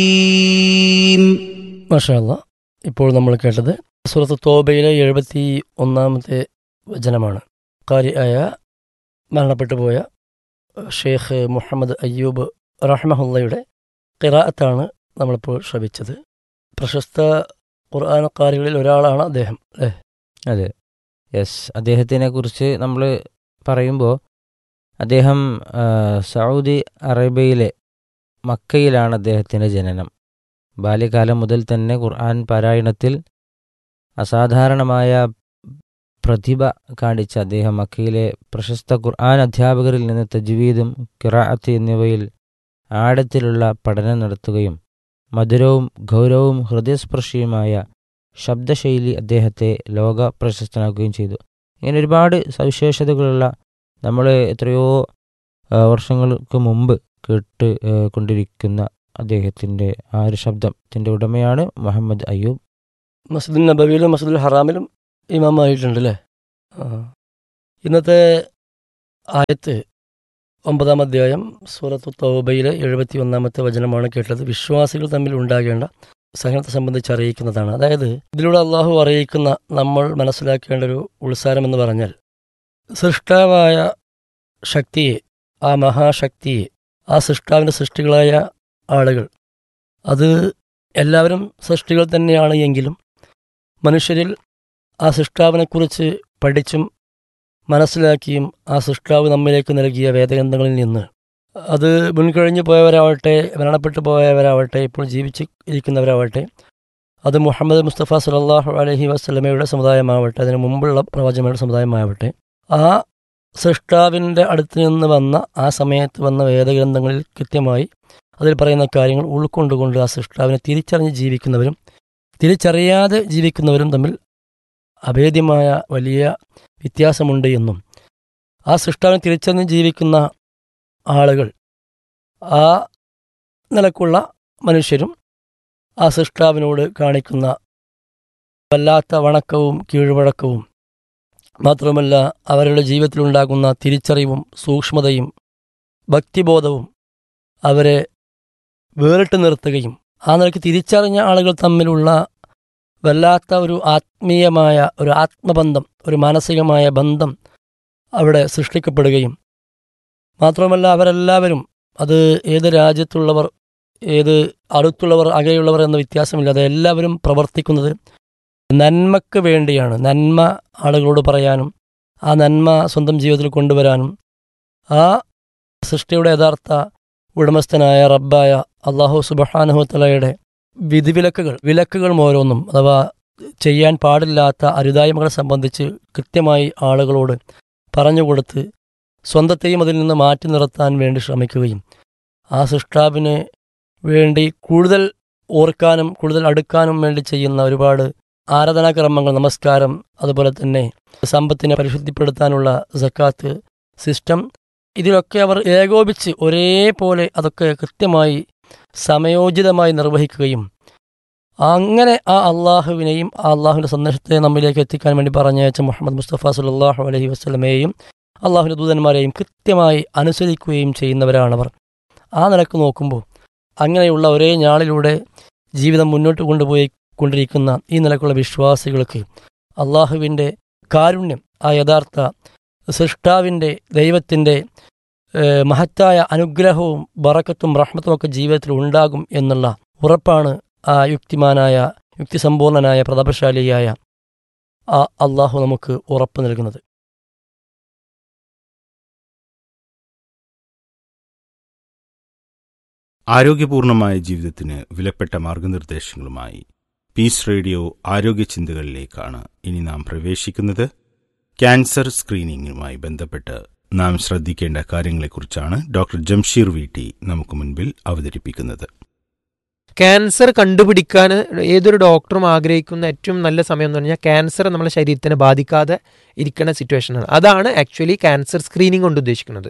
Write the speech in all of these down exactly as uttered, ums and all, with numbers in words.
മാഷാ അല്ലാഹ്. ഇപ്പോൾ നമ്മൾ കേട്ടത് സൂറത്ത് തോബയിലെ എഴുപത്തി ഒന്നാമത്തെ വചനമാണ്. ഖാരിആയ മരണപ്പെട്ടു പോയ ഷെയ്ഖ് മുഹമ്മദ് അയ്യൂബ് റഹ്മഹുള്ളയുടെ ഖിറാഅത്താണ് നമ്മളിപ്പോൾ ശ്രവിച്ചത്. പ്രശസ്ത ഖുർആൻ ഖാരികളിൽ ഒരാളാണ് അദ്ദേഹം, അല്ലേ? അതെ, യെസ്. അദ്ദേഹത്തിനെ കുറിച്ച് നമ്മൾ പറയുമ്പോൾ അദ്ദേഹം ആ, സൗദി അറേബ്യയിലെ മക്കയിലാണ് അദ്ദേഹത്തിൻ്റെ ജനനം. ബാല്യകാലം മുതൽ തന്നെ ഖുർആൻ പാരായണത്തിൽ അസാധാരണമായ പ്രതിഭ കാണിച്ച അദ്ദേഹം മക്കയിലെ പ്രശസ്ത ഖുർആൻ അധ്യാപകരിൽ നിന്ന് തജ്വീദും ഖിറാഅത്ത് എന്നിവയിൽ ആഴത്തിലുള്ള പഠനം നടത്തുകയും മധുരവും ഗൗരവവും ഹൃദയസ്പർശിയുമായ ശബ്ദശൈലി അദ്ദേഹത്തെ ലോക പ്രശസ്തനാക്കുകയും ചെയ്തു. ഇങ്ങനെ ഒരുപാട് സവിശേഷതകളുള്ള നമ്മൾ എത്രയോ ആ, വർഷങ്ങൾക്ക് മുമ്പ് കേട്ട് ആ, കൊണ്ടിരിക്കുന്ന അദ്ദേഹത്തിൻ്റെ ആ ഒരു ശബ്ദത്തിൻ്റെ ഉടമയാണ് മുഹമ്മദ് അയ്യൂബ്. മസ്ജിദുൽ നബവിയിലും മസ്ജിദുൽ ഹറാമിലും ഇമാമായിട്ടുണ്ട്, അല്ലേ? ആ. ഇന്നത്തെ ആയത്ത് ഒമ്പതാം അധ്യായം സൂറത്തു തൗബയിലെ എഴുപത്തി ഒന്നാമത്തെ വചനമാണ് കേട്ടത്. വിശ്വാസികൾ തമ്മിൽ ഉണ്ടാകേണ്ട സഹനത്തെ സംബന്ധിച്ച് അറിയിക്കുന്നതാണ്. അതായത് ഇതിലൂടെ അള്ളാഹു അറിയിക്കുന്ന നമ്മൾ മനസ്സിലാക്കേണ്ട ഒരു ഉത്സാരം എന്ന് പറഞ്ഞാൽ, സൃഷ്ടാവായ ശക്തിയെ, ആ മഹാശക്തിയെ, ആ സൃഷ്ടാവിൻ്റെ സൃഷ്ടികളായ ആളുകൾ, അത് എല്ലാവരും സൃഷ്ടികൾ തന്നെയാണ് എങ്കിലും മനുഷ്യരിൽ ആ സൃഷ്ടാവിനെക്കുറിച്ച് പഠിച്ചും മനസ്സിലാക്കിയും ആ സൃഷ്ടാവ് നമ്മിലേക്ക് നൽകിയ വേദഗ്രന്ഥങ്ങളിൽ നിന്ന്, അത് മുൻകഴിഞ്ഞു പോയവരാവട്ടെ, മരണപ്പെട്ടു പോയവരാവട്ടെ, ഇപ്പോൾ ജീവിച്ച് ഇരിക്കുന്നവരാവട്ടെ, അത് മുഹമ്മദ് മുസ്തഫ സല്ലല്ലാഹു അലൈഹി വസല്ലമയുടെ സമുദായമാവട്ടെ, അതിന് മുമ്പുള്ള പ്രവാചകന്മാരുടെ സമുദായമാവട്ടെ, ആ സൃഷ്ടാവിൻ്റെ അടുത്ത് നിന്ന് വന്ന, ആ സമയത്ത് വന്ന വേദഗ്രന്ഥങ്ങളിൽ കൃത്യമായി അതിൽ പറയുന്ന കാര്യങ്ങൾ ഉൾക്കൊണ്ടുകൊണ്ട് ആ സൃഷ്ടാവിനെ തിരിച്ചറിഞ്ഞ് ജീവിക്കുന്നവരും തിരിച്ചറിയാതെ ജീവിക്കുന്നവരും തമ്മിൽ അഭേദ്യമായ വലിയ വ്യത്യാസമുണ്ട് എന്നും, ആ സൃഷ്ടാവിനെ തിരിച്ചറിഞ്ഞ് ജീവിക്കുന്ന ആളുകൾ, ആ നിലക്കുള്ള മനുഷ്യരും ആ സൃഷ്ടാവിനോട് കാണിക്കുന്ന വല്ലാത്ത വണക്കവും കീഴ്വഴക്കവും മാത്രമല്ല അവരുടെ ജീവിതത്തിലുണ്ടാകുന്ന തിരിച്ചറിവും സൂക്ഷ്മതയും ഭക്തിബോധവും അവരെ വേറിട്ട് നിർത്തുകയും ആ നിലയ്ക്ക് തിരിച്ചറിഞ്ഞ ആളുകൾ തമ്മിലുള്ള വല്ലാത്ത ഒരു ആത്മീയമായ ഒരു ആത്മബന്ധം, ഒരു മാനസികമായ ബന്ധം അവിടെ സൃഷ്ടിക്കപ്പെടുകയും മാത്രമല്ല അവരെല്ലാവരും, അത് ഏത് രാജ്യത്തുള്ളവർ, ഏത് അടുത്തുള്ളവർ, അകലെയുള്ളവർ എന്ന വ്യത്യാസമില്ലാതെ എല്ലാവരും പ്രവർത്തിക്കുന്നത് നന്മയ്ക്ക് വേണ്ടിയാണ്. നന്മ ആളുകളോട് പറയാനും ആ നന്മ സ്വന്തം ജീവിതത്തിൽ കൊണ്ടുവരാനും ആ സൃഷ്ടിയുടെ യഥാർത്ഥ ഉടമസ്ഥനായ റബ്ബായ അല്ലാഹു സുബ്ഹാനഹു വ തആലയുടെ വിധിവിലക്കുകൾ വിലക്കുകൾ ഓരോന്നും, അഥവാ ചെയ്യാൻ പാടില്ലാത്ത അരുതായ്മകളെ സംബന്ധിച്ച് കൃത്യമായി ആളുകളോട് പറഞ്ഞുകൊടുത്ത് സ്വന്തത്തെയും അതിൽ നിന്ന് മാറ്റി നിർത്താൻ വേണ്ടി ശ്രമിക്കുകയും ആ സൃഷ്ടാവിന് വേണ്ടി കൂടുതൽ ഓർക്കാനും കൂടുതൽ അടുക്കാനും വേണ്ടി ചെയ്യുന്ന ഒരുപാട് ആരാധനാക്രമങ്ങൾ, നമസ്കാരം, അതുപോലെ തന്നെ സമ്പത്തിനെ പരിശുദ്ധിപ്പെടുത്താനുള്ള സക്കാത്ത് സിസ്റ്റം, ഇതിലൊക്കെ അവർ ഏകോപിച്ച് ഒരേപോലെ അതൊക്കെ കൃത്യമായി സമയോചിതമായി നിർവഹിക്കുകയും അങ്ങനെ ആ അള്ളാഹുവിനെയും ആ അള്ളാഹുവിൻ്റെ സന്ദേശത്തെ നമ്മിലേക്ക് എത്തിക്കാൻ വേണ്ടി പറഞ്ഞയച്ച മുഹമ്മദ് മുസ്തഫ സല്ലല്ലാഹു അലൈഹി വസല്ലമയെയും അള്ളാഹുവിൻ്റെ ദൂതന്മാരെയും കൃത്യമായി അനുസരിക്കുകയും ചെയ്യുന്നവരാണവർ. ആ നിലക്ക് നോക്കുമ്പോൾ അങ്ങനെയുള്ള ഒരേ ഞാളിലൂടെ ജീവിതം മുന്നോട്ട് കൊണ്ടുപോയി കൊണ്ടിരിക്കുന്ന ഈ നിലക്കുള്ള വിശ്വാസികൾക്ക് അള്ളാഹുവിൻ്റെ കാരുണ്യം, ആ യഥാർത്ഥ സൃഷ്ടാവിൻ്റെ ദൈവത്തിൻ്റെ മഹത്തായ അനുഗ്രഹവും ബറക്കത്തും റഹ്മത്തും ഒക്കെ ജീവിതത്തിൽ ഉണ്ടാകും എന്നുള്ള ഉറപ്പാണ് ആ യുക്തിമാനായ യുക്തിസമ്പൂർണനായ പ്രതാപശാലിയായ ആ അള്ളാഹു നമുക്ക് ഉറപ്പ് നൽകുന്നത്. ആരോഗ്യപൂർണമായ ജീവിതത്തിന് വിലപ്പെട്ട മാർഗനിർദ്ദേശങ്ങളുമായി പീസ് റേഡിയോ ആരോഗ്യ ചിന്തകളിലേക്കാണ് ഇനി നാം പ്രവേശിക്കുന്നത്. ക്യാൻസർ സ്ക്രീനിങ്ങുമായി ബന്ധപ്പെട്ട് നാം ശ്രദ്ധിക്കേണ്ട കാര്യങ്ങളെക്കുറിച്ചാണ് ഡോക്ടർ ജംഷീർ വീട്ടി നമുക്ക് മുൻപിൽ അവതരിപ്പിക്കുന്നത്. ക്യാൻസർ കണ്ടുപിടിക്കാൻ ഏതൊരു ഡോക്ടറും ആഗ്രഹിക്കുന്ന ഏറ്റവും നല്ല സമയം എന്ന് പറഞ്ഞാൽ ക്യാൻസർ നമ്മുടെ ശരീരത്തിനെ ബാധിക്കാതെ ഇരിക്കുന്ന സിറ്റുവേഷനാണ്. അതാണ് ആക്ച്വലി ക്യാൻസർ സ്ക്രീനിങ് കൊണ്ട് ഉദ്ദേശിക്കുന്നത്.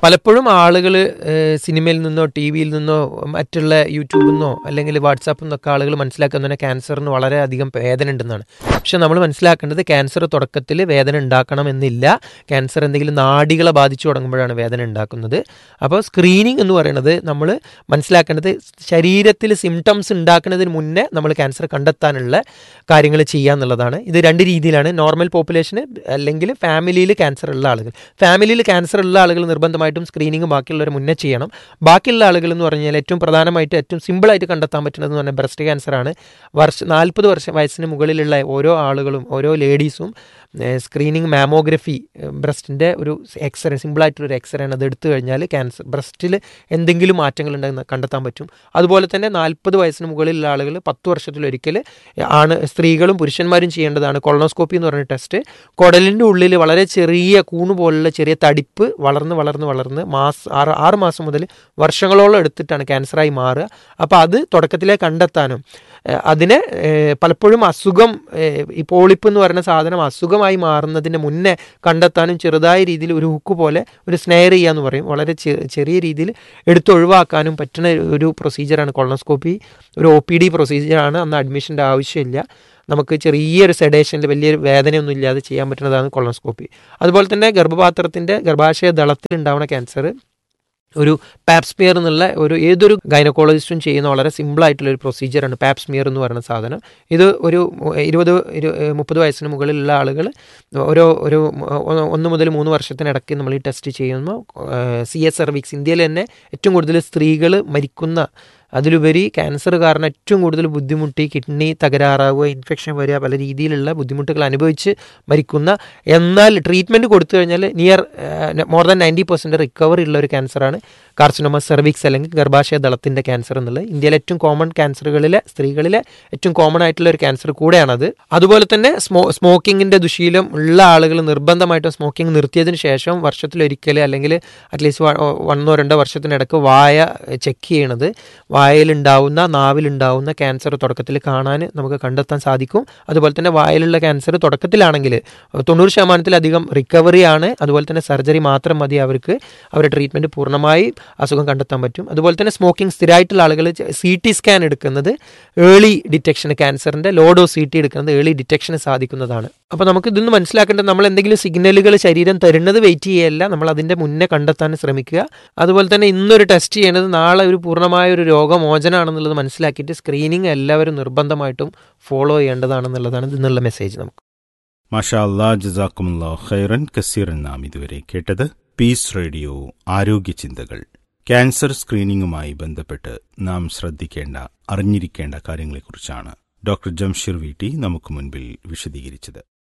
പലപ്പോഴും ആളുകൾ സിനിമയിൽ നിന്നോ ടി വിയിൽ നിന്നോ മറ്റുള്ള യൂട്യൂബിൽ നിന്നോ അല്ലെങ്കിൽ വാട്സാപ്പിൽ നിന്നൊക്കെ ആളുകൾ മനസ്സിലാക്കുന്നത് ക്യാൻസറിന് വളരെയധികം വേദന ഉണ്ടെന്നാണ്. പക്ഷെ നമ്മൾ മനസ്സിലാക്കേണ്ടത് ക്യാൻസർ തുടക്കത്തിൽ വേദന ഉണ്ടാക്കണമെന്നില്ല. ക്യാൻസർ എന്തെങ്കിലും നാഡികളെ ബാധിച്ചു തുടങ്ങുമ്പോഴാണ് വേദന ഉണ്ടാക്കുന്നത്. അപ്പോൾ സ്ക്രീനിങ് എന്ന് പറയുന്നത് നമ്മൾ മനസ്സിലാക്കേണ്ടത് ശരീരത്തിൽ സിംറ്റംസ് ഉണ്ടാക്കുന്നതിന് മുന്നേ നമ്മൾ ക്യാൻസർ കണ്ടെത്താനുള്ള കാര്യങ്ങൾ ചെയ്യുക എന്നുള്ളതാണ്. ഇത് രണ്ട് രീതിയിലാണ്. നോർമൽ പോപ്പുലേഷന് അല്ലെങ്കിൽ ഫാമിലിയിൽ ക്യാൻസർ ഉള്ള ആളുകൾ ഫാമിലിയിൽ ക്യാൻസർ ഉള്ള ആളുകൾ നിർബന്ധമായിട്ടും സ്ക്രീനിങ് ബാക്കിയുള്ളവർ മുന്നേ ചെയ്യണം. ബാക്കിയുള്ള ആളുകൾ എന്ന് പറഞ്ഞാൽ ഏറ്റവും പ്രധാനമായിട്ട് ഏറ്റവും സിമ്പിളായിട്ട് കണ്ടെത്താൻ പറ്റുന്നത് എന്ന് പറഞ്ഞാൽ ബ്രസ്റ്റ് ക്യാൻസറാണ്. വർഷ നാൽപ്പത് വർഷം വയസ്സിന് മുകളിലുള്ള ഓരോ ആളുകളും ഓരോ ലേഡീസും സ്ക്രീനിങ് മാമോഗ്രഫി ബ്രസ്റ്റിൻ്റെ ഒരു എക്സ്റേ സിമ്പിളായിട്ടൊരു എക്സ്റേ ആണ്. അത് എടുത്തു കഴിഞ്ഞാൽ ക്യാൻസർ ബ്രസ്റ്റിൽ എന്തെങ്കിലും മാറ്റങ്ങൾ ഉണ്ടെന്ന് കണ്ടെത്താൻ പറ്റും. അതുപോലെ തന്നെ നാൽപ്പത് വയസ്സിന് മുകളിലുള്ള ആളുകൾ പത്ത് വർഷത്തിലൊരിക്കൽ ആണ് സ്ത്രീകളും പുരുഷന്മാരും ചെയ്യേണ്ടതാണ് കൊളോണോസ്കോപ്പി എന്ന് പറയുന്ന ടെസ്റ്റ്. കുടലിൻ്റെ ഉള്ളിൽ വളരെ ചെറിയ കൂണ് പോലുള്ള ചെറിയ തടിപ്പ് വളർന്ന് വളർന്ന് വളർന്ന് മാസം ആറ് ആറ് മാസം മുതൽ വർഷങ്ങളോളം എടുത്തിട്ടാണ് ക്യാൻസറായി മാറുക. അപ്പോൾ അത് തുടക്കത്തിലേ കണ്ടെത്താനും അതിനെ പലപ്പോഴും അസുഖം ഈ പോളിപ്പ് എന്ന് പറയുന്ന സാധനം അസുഖമായി മാറുന്നതിന് മുന്നേ കണ്ടെത്താനും ചെറുതായ രീതിയിൽ ഒരു ഹുക്ക് പോലെ ഒരു സ്നെയർ ചെയ്യാന്ന് പറയും, വളരെ ചെറിയ രീതിയിൽ എടുത്തൊഴിവാക്കാനും പറ്റുന്ന ഒരു പ്രൊസീജിയറാണ് കൊളോണോസ്കോപ്പി. ഒരു ഒ പി ഡി പ്രൊസീജിയറാണ്. അന്ന് അഡ്മിഷൻ്റെ ആവശ്യമില്ല. നമുക്ക് ചെറിയൊരു സെഡേഷനിൽ വലിയൊരു വേദനയൊന്നും ഇല്ലാതെ ചെയ്യാൻ പറ്റുന്നതാണ് കൊളോണോസ്കോപ്പി. അതുപോലെ തന്നെ ഗർഭപാത്രത്തിൻ്റെ ഗർഭാശയ ദളത്തിൽ ഉണ്ടാവുന്ന ക്യാൻസർ ഒരു പാപ്സ്മിയർ എന്നുള്ള ഒരു ഏതൊരു ഗൈനക്കോളജിസ്റ്റും ചെയ്യുന്ന വളരെ സിമ്പിളായിട്ടുള്ളൊരു പ്രൊസീജിയറാണ് പാപ്സ്മിയർ എന്ന് പറയുന്ന സാധനം. ഇത് ഒരു ഇരുപത് ഇരു മുപ്പത് വയസ്സിന് മുകളിലുള്ള ആളുകൾ ഓരോ ഒരു ഒന്ന് മുതൽ മൂന്ന് വർഷത്തിനിടയ്ക്ക് നമ്മൾ ഈ ടെസ്റ്റ് ചെയ്യുമ്പോൾ സി എസ് സർവിക്സ് ഇന്ത്യയിൽ തന്നെ ഏറ്റവും കൂടുതൽ സ്ത്രീകൾ മരിക്കുന്ന, അതിലുപരി ക്യാൻസർ കാരണം ഏറ്റവും കൂടുതൽ ബുദ്ധിമുട്ടി കിഡ്നി തകരാറാവുക, ഇൻഫെക്ഷൻ വരിക, പല രീതിയിലുള്ള ബുദ്ധിമുട്ടുകൾ അനുഭവിച്ച് മരിക്കുന്ന, എന്നാൽ ട്രീറ്റ്മെൻറ്റ് കൊടുത്തു കഴിഞ്ഞാൽ near more than ninety percent recovery ഉള്ള ഒരു ക്യാൻസറാണ് കാർസിനോമ സെർവിക്സ് അല്ലെങ്കിൽ ഗർഭാശയ ദളത്തിൻ്റെ ക്യാൻസർ എന്നുള്ളത്. ഇന്ത്യയിലെ ഏറ്റവും കോമൺ ക്യാൻസറുകളിലെ സ്ത്രീകളിലെ ഏറ്റവും കോമൺ ആയിട്ടുള്ള ഒരു ക്യാൻസർ കൂടെയാണത്. അതുപോലെ തന്നെ സ്മോ സ്മോക്കിങ്ങിൻ്റെ ദുശീലം ഉള്ള ആളുകൾ നിർബന്ധമായിട്ടും സ്മോക്കിംഗ് നിർത്തിയതിന് ശേഷം വർഷത്തിലൊരിക്കൽ അല്ലെങ്കിൽ അറ്റ്ലീസ്റ്റ് ഒന്നോ രണ്ടോ വർഷത്തിനിടയ്ക്ക് വായ ചെക്ക് ചെയ്യണത്, വായയിലുണ്ടാവുന്ന നാവിലുണ്ടാവുന്ന ക്യാൻസർ തുടക്കത്തിൽ കാണാൻ നമുക്ക് കണ്ടെത്താൻ സാധിക്കും. അതുപോലെ തന്നെ വായയിലുള്ള ക്യാൻസർ തുടക്കത്തിലാണെങ്കിൽ തൊണ്ണൂറ് ശതമാനത്തിലധികം റിക്കവറി ആണ്. അതുപോലെ തന്നെ സർജറി മാത്രം മതി അവർക്ക് അവരുടെ ട്രീറ്റ്മെൻറ്റ് പൂർണ്ണമായി അസുഖം കണ്ടെത്താൻ പറ്റും. അതുപോലെ തന്നെ സ്മോക്കിംഗ് സ്ഥിരമായിട്ടുള്ള ആളുകൾ സി ടി സ്കാൻ എടുക്കുന്നത് ഏർലി ഡിറ്റക്ഷന്, ക്യാൻസറിൻ്റെ ലോഡോ സി ടി എടുക്കുന്നത് ഏർലി ഡിറ്റക്ഷന് സാധിക്കുന്നതാണ്. അപ്പോൾ നമുക്ക് ഇതൊന്ന് മനസ്സിലാക്കേണ്ടത് നമ്മൾ എന്തെങ്കിലും സിഗ്നലുകൾ ശരീരം തരുന്നത് വെയിറ്റ് ചെയ്യല്ല, നമ്മൾ അതിൻ്റെ മുന്നേ കണ്ടെത്താൻ ശ്രമിക്കുക. അതുപോലെ തന്നെ ഇന്നൊരു ടെസ്റ്റ് ചെയ്യേണ്ടത് നാളെ ഒരു പൂർണ്ണമായ ഒരു രോഗമോചനമാണെന്നുള്ളത് മനസ്സിലാക്കിയിട്ട് സ്ക്രീനിങ് എല്ലാവരും നിർബന്ധമായിട്ടും ഫോളോ ചെയ്യേണ്ടതാണെന്നുള്ളതാണ് ഇന്നുള്ള മെസ്സേജ്. നമുക്ക് മാഷാ അല്ലാ, ജസാക്കുമുല്ലാഹു ഖൈറൻ കസീറൻ. നാം ഇതുവരെ കേട്ടത് പീസ് റേഡിയോ ആരോഗ്യ ചിന്തകൾ. ക്യാൻസർ സ്ക്രീനിങ്ങുമായി ബന്ധപ്പെട്ട് നാം ശ്രദ്ധിക്കേണ്ട അറിഞ്ഞിരിക്കേണ്ട കാര്യങ്ങളെക്കുറിച്ചാണ് ഡോക്ടർ ജംഷീർ വീട്ടി നമുക്ക് മുൻപിൽ വിശദീകരിച്ചത്.